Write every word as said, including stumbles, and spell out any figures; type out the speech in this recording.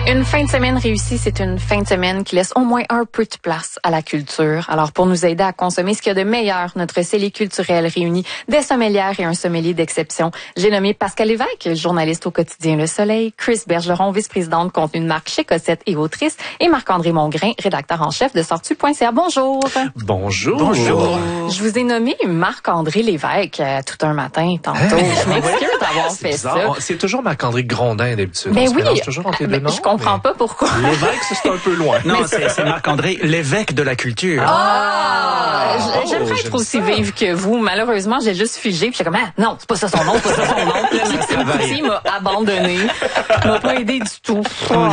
Une fin de semaine réussie, c'est une fin de semaine qui laisse au moins un peu de place à la culture. Alors, pour nous aider à consommer ce qu'il y a de meilleur, notre scellé culturel réunit des sommelières et un sommelier d'exception. J'ai nommé Pascal Lévesque, journaliste au quotidien Le Soleil, Chris Bergeron, vice-présidente contenu de marque chez Cossette et autrice, et Marc-André Mongrain, rédacteur en chef de sortu point c a. Bonjour. Bonjour. Bonjour. Je vous ai nommé Marc-André Lévesque euh, tout un matin, tantôt. Hey, je m'excuse d'avoir fait bizarre. ça. C'est toujours Marc-André Grondin d'habitude. Ben oui. toujours entre les deux ben, noms, je comprends mais... pas pourquoi. L'évêque, c'est un peu loin. Non, c'est, c'est Marc-André, l'évêque de la culture. Ah! Oh, J'aimerais être aussi ça. vive que vous. Malheureusement, j'ai juste figé. Puis j'étais comme, ah, non, c'est pas ça son nom, c'est pas ça son nom. Puis là, Maxime Coutier m'a abandonné. M'a pas aidé du tout. Oh,